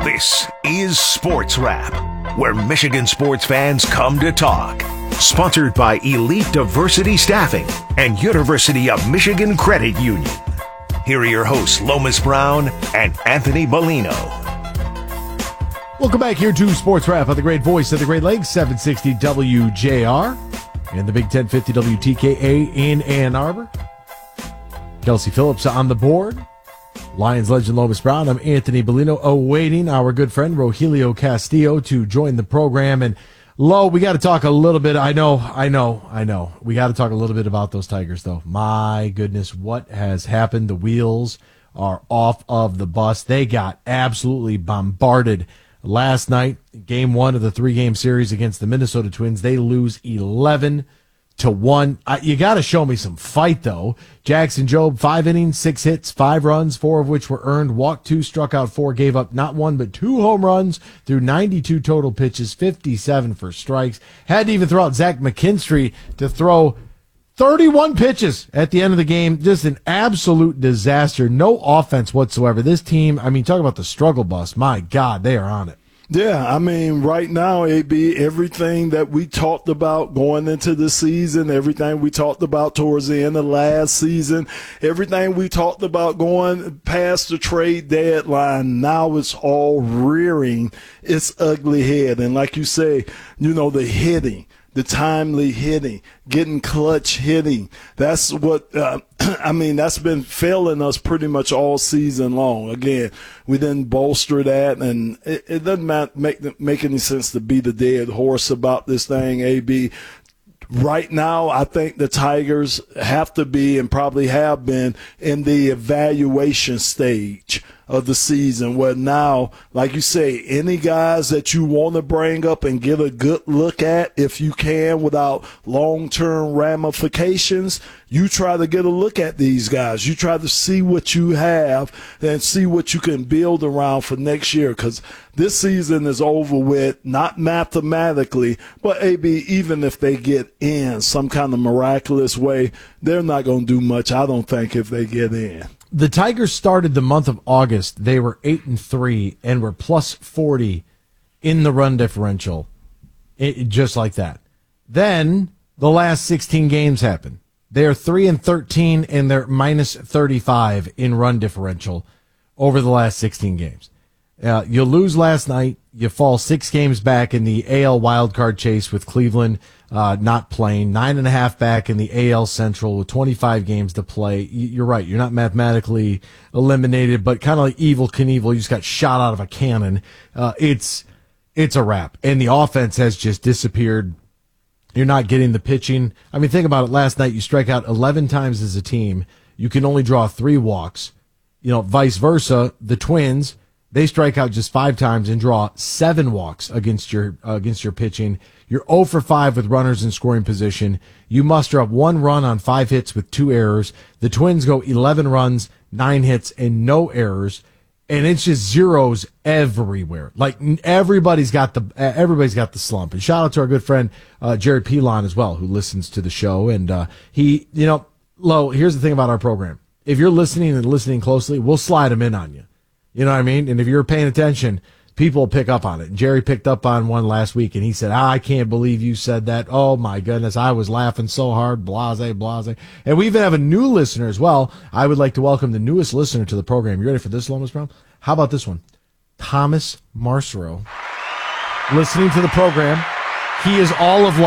This is Sports Wrap, where Michigan sports fans come to talk. Sponsored by Elite Diversity Staffing and University of Michigan Credit Union. Here are your hosts, Lomas Brown and Anthony Bellino. Welcome back here to Sports Wrap on the great voice of the Great Lakes, 760 WJR and the Big 1050 WTKA in Ann Arbor. Kelsey Phillips on the board. Lions legend Lomas Brown. I'm Anthony Bellino, awaiting our good friend Rogelio Castillo to join the program. And Lo, we got to talk a little bit. I know. We got to talk a little bit about those Tigers, though. My goodness, what has happened? The wheels are off of the bus. They got absolutely bombarded last night. Game one of the three-game series against the Minnesota Twins. They lose 11-1. You got to show me some fight, though. Jackson Jobe, 5 innings, 6 hits, 5 runs, 4 of which were earned, walked 2, struck out 4, gave up not 1 but 2 home runs through 92 total pitches, 57 for strikes. Had to even throw out Zach McKinstry to throw 31 pitches at the end of the game. Just an absolute disaster. No offense whatsoever. This team, talk about the struggle bus. My God, they are on it. Yeah, right now, AB, everything that we talked about going into the season, everything we talked about towards the end of last season, everything we talked about going past the trade deadline, now it's all rearing its ugly head. And like you say, the hitting, the timely hitting, getting clutch hitting. That's what, that's been failing us pretty much all season long. Again, we didn't bolster that, and it doesn't make any sense to beat a dead horse about this thing, AB. Right now, I think the Tigers have to be and probably have been in the evaluation stage of the season, where now, like you say, any guys that you want to bring up and get a good look at, if you can, without long-term ramifications, you try to get a look at these guys. You try to see what you have and see what you can build around for next year, because this season is over with, not mathematically, but AB, even if they get in some kind of miraculous way, they're not going to do much, I don't think, if they get in. The Tigers started the month of August. They were 8-3 and were plus 40 in the run differential, just like that. Then the last 16 games happened. They are 3-13 and they're minus 35 in run differential over the last 16 games. You lose last night. You fall 6 games back in the AL wildcard chase with Cleveland not playing. 9.5 back in the AL Central with 25 games to play. You're right. You're not mathematically eliminated, but kind of like Evel Knievel. You just got shot out of a cannon. It's a wrap. And the offense has just disappeared. You're not getting the pitching. Think about it. Last night you strike out 11 times as a team. You can only draw 3 walks. Vice versa, the Twins, they strike out just 5 times and draw 7 walks against your pitching. You're 0 for 5 with runners in scoring position. You muster up 1 run on 5 hits with 2 errors. The Twins go 11 runs, 9 hits, and no errors. And it's just zeros everywhere. Like everybody's got the slump. And shout out to our good friend Jared Pilon as well, who listens to the show. And Lo, here's the thing about our program: if you're listening closely, we'll slide them in on you. You know what I mean? And if you're paying attention, people will pick up on it. And Jerry picked up on one last week, and he said, I can't believe you said that. Oh, my goodness. I was laughing so hard. Blase, blase. And we even have a new listener as well. I would like to welcome the newest listener to the program. You ready for this, Lomas Brown? How about this one? Thomas Marcero. Listening to the program. He is all of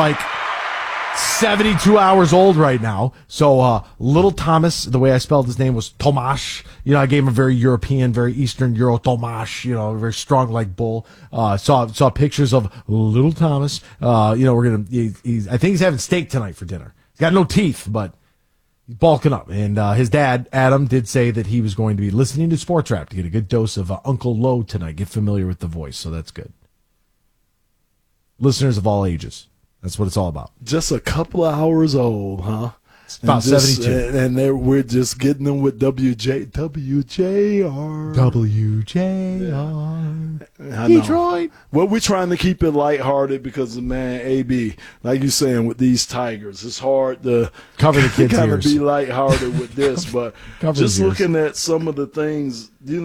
72 hours old right now. So, little Thomas, the way I spelled his name was Tomasz. I gave him a very European, very Eastern Euro Tomasz, very strong like bull. Saw pictures of little Thomas. I think he's having steak tonight for dinner. He's got no teeth, but he's bulking up. And, his dad, Adam, did say that he was going to be listening to Sports Wrap to get a good dose of Uncle Lo tonight. Get familiar with the voice. So that's good. Listeners of all ages. That's what it's all about. Just a couple of hours old, huh? It's about 72. And we're just getting them with WJR. Yeah. Detroit. Well, we're trying to keep it lighthearted because, man, AB, like you're saying, with these Tigers, it's hard to cover the kids' kind ears. of be lighthearted with this. But just looking at some of the things,